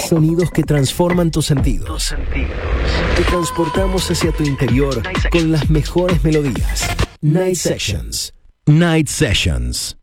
Sonidos que transforman tus sentidos. Te transportamos hacia tu interior con las mejores melodías. Night Sessions. Night Sessions.